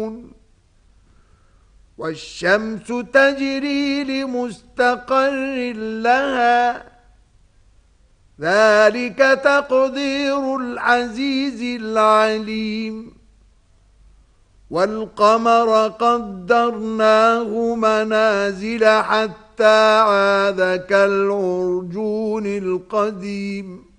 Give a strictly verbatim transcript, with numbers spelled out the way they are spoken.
والشمس تجري لمستقر لها ذلك تقدير العزيز العليم والقمر قدرناه منازل حتى عاد كالعرجون القديم